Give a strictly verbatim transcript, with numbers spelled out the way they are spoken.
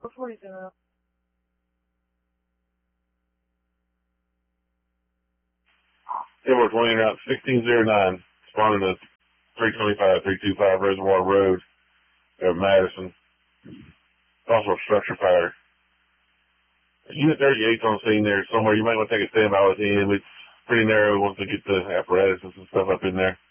Silver twenty route sixteen oh nine, spawning to three twenty-five, three twenty-five Reservoir Road of Madison. Also structure fire. Unit thirty-eight's on scene there somewhere. You might want to take a standby with him. It's pretty narrow once we get the apparatus and some stuff up in there.